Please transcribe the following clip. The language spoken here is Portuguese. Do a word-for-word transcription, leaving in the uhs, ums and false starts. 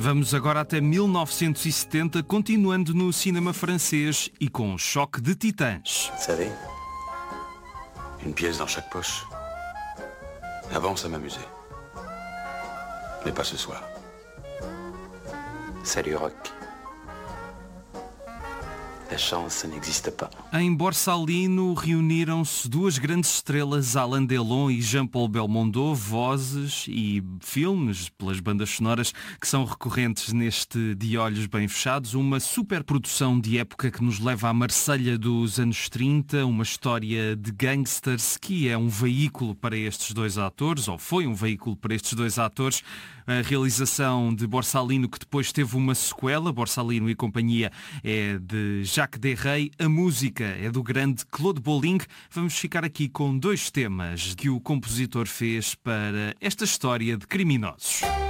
Vamos agora até mil novecentos e setenta, continuando no cinema francês e com o Choque de Titãs. Vous savez, une pièce dans chaque poche. Avant, ça m'amusait. Mais pas ce soir. C'est du rock. La chance, ça n'existe pas. Em Borsalino reuniram-se duas grandes estrelas, Alain Delon e Jean-Paul Belmondo, vozes e filmes pelas bandas sonoras que são recorrentes neste De Olhos Bem Fechados, uma superprodução de época que nos leva à Marselha dos anos trinta, uma história de gangsters que é um veículo para estes dois atores, ou foi um veículo para estes dois atores. A realização de Borsalino, que depois teve uma sequela, Borsalino e Companhia, é de Jacques Dereille, a música é do grande Claude Bolling. Vamos ficar aqui com dois temas que o compositor fez para esta história de criminosos.